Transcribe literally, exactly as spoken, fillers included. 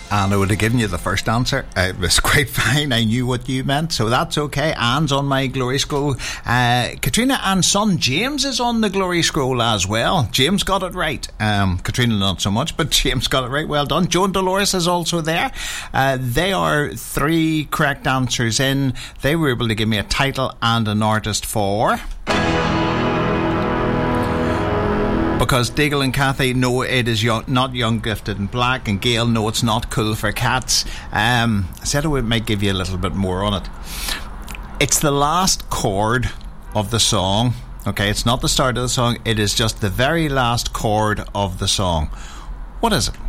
And I would have given you the first answer. It was quite fine. I knew what you meant, so that's okay. Anne's on my glory scroll. Uh, Katrina and son James is on the glory scroll as well. James got it right. Um, Katrina not so much, but James got it right. Well done. Joan Dolores is also there. Uh, they are three correct answers in. They were able to give me a title and an artist for... Because Diggle and Kathy know it is young, not Young, Gifted and Black, and Gail know it's not Cool for Cats. Um, I said I might give you a little bit more on it. It's the last chord of the song. Okay, it's not the start of the song. It is just the very last chord of the song. What is it?